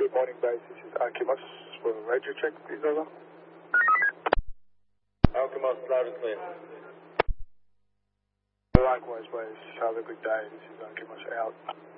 Good morning, base. This is Alkimos for a radio check, please, over. Alkimos, loud and clear. Likewise, base. Have a good day. This is Alkimos out.